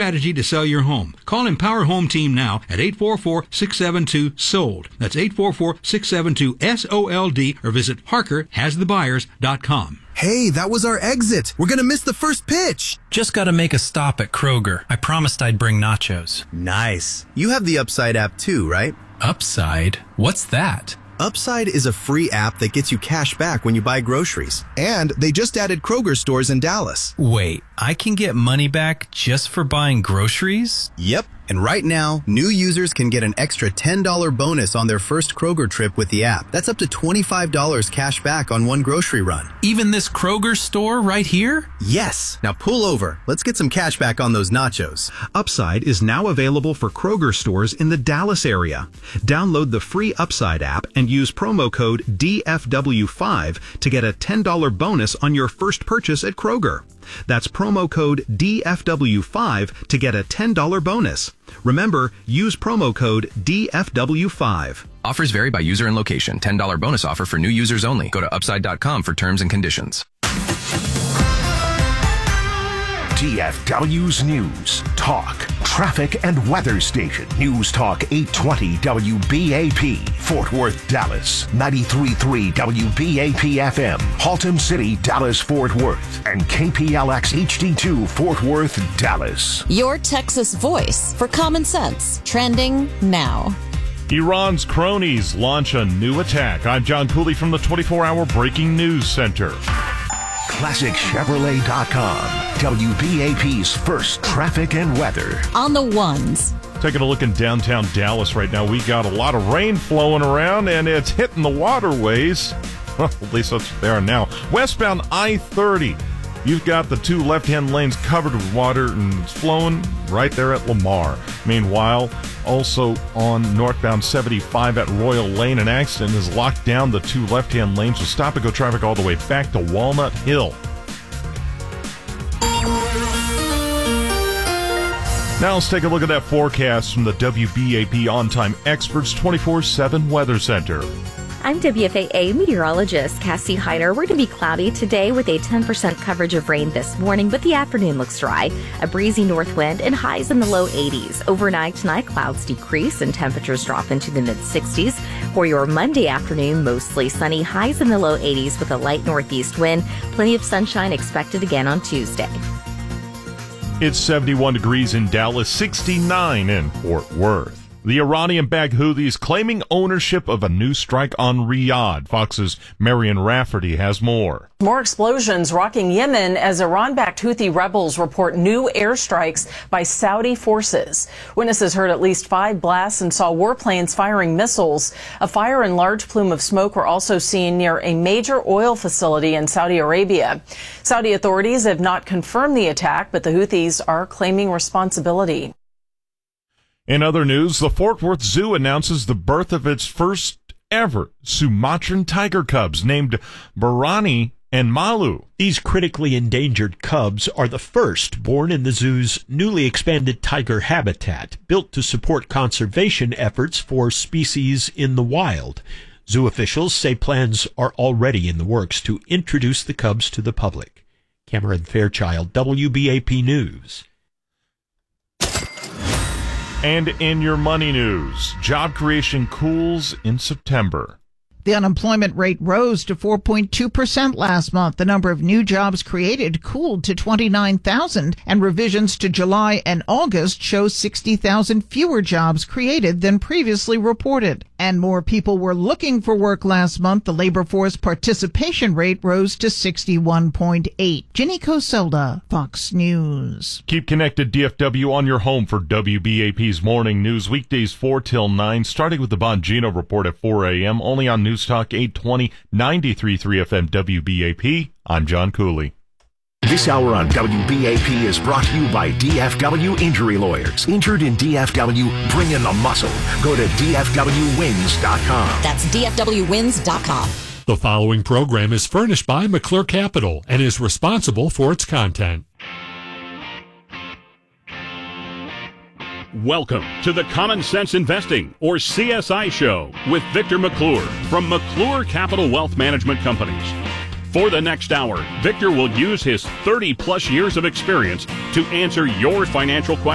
strategy to sell your home. Call Empower Home Team now at 844-672-SOLD. That's 844-672-SOLD, or visit HarkerHasTheBuyers.com. Hey, that was our exit. We're gonna miss the first pitch. Just gotta make a stop at Kroger. I promised I'd bring nachos. Nice. You have the Upside app too, right? Upside? What's that? Upside is a free app that gets you cash back when you buy groceries. And they just added Kroger stores in Dallas. Wait, I can get money back just for buying groceries? Yep. And right now, new users can get an extra $10 bonus on their first Kroger trip with the app. That's up to $25 cash back on one grocery run. Even this Kroger store right here? Yes. Now pull over. Let's get some cash back on those nachos. Upside is now available for Kroger stores in the Dallas area. Download the free Upside app and use promo code DFW5 to get a $10 bonus on your first purchase at Kroger. That's promo code DFW5 to get a $10 bonus. Remember, use promo code DFW5. Offers vary by user and location. $10 bonus offer for new users only. Go to upside.com for terms and conditions. DFW's News, Talk, Traffic and Weather Station. News Talk 820 WBAP, Fort Worth, Dallas. 93.3 WBAP FM, Haltom City, Dallas, Fort Worth. And KPLX HD2, Fort Worth, Dallas. Your Texas voice for common sense. Trending now. Iran's cronies launch a new attack. I'm John Cooley from the 24-hour Breaking News Center. ClassicChevrolet.com, WBAP's first traffic and weather. On the ones. Taking a look in downtown Dallas right now, we got a lot of rain flowing around, and it's hitting the waterways. Well, at least that's what they are now. Westbound I-30, you've got the two left-hand lanes covered with water, and it's flowing right there at Lamar. Meanwhile, also on northbound 75 at Royal Lane, an accident has locked down the two left-hand lanes with stop-and-go traffic all the way back to Walnut Hill. Now let's take a look at that forecast from the WBAP On-Time Experts 24/7 Weather Center. I'm WFAA meteorologist Cassie Hyder. We're going to be cloudy today with a 10% coverage of rain this morning, but the afternoon looks dry. A breezy north wind and highs in the low 80s. Overnight tonight, clouds decrease and temperatures drop into the mid-60s. For your Monday afternoon, mostly sunny, highs in the low 80s with a light northeast wind. Plenty of sunshine expected again on Tuesday. It's 71 degrees in Dallas, 69 in Fort Worth. The Iranian-backed Houthis claiming ownership of a new strike on Riyadh. Fox's Marion Rafferty has more. More explosions rocking Yemen as Iran-backed Houthi rebels report new airstrikes by Saudi forces. Witnesses heard at least 5 blasts and saw warplanes firing missiles. A fire and large plume of smoke were also seen near a major oil facility in Saudi Arabia. Saudi authorities have not confirmed the attack, but the Houthis are claiming responsibility. In other news, the Fort Worth Zoo announces the birth of its first ever Sumatran tiger cubs named Barani and Malu. These critically endangered cubs are the first born in the zoo's newly expanded tiger habitat, built to support conservation efforts for species in the wild. Zoo officials say plans are already in the works to introduce the cubs to the public. Cameron Fairchild, WBAP News. And in your money news, job creation cools in September. The unemployment rate rose to 4.2% last month. The number of new jobs created cooled to 29,000, and revisions to July and August show 60,000 fewer jobs created than previously reported. And more people were looking for work last month. The labor force participation rate rose to 61.8. Ginny Coselda, Fox News. Keep connected, DFW, on your home for WBAP's morning news, weekdays 4 till 9, starting with the Bongino Report at 4 a.m., only on News Talk 820, 93.3 FM WBAP. I'm John Cooley. This hour on WBAP is brought to you by DFW Injury Lawyers. Injured in DFW, bring in the muscle. Go to DFWWins.com. That's DFWWins.com. The following program is furnished by McClure Capital and is responsible for its content. Welcome to the Common Sense Investing, or CSI Show, with Victor McClure from McClure Capital Wealth Management Companies. For the next hour, Victor will use his 30-plus years of experience to answer your financial questions.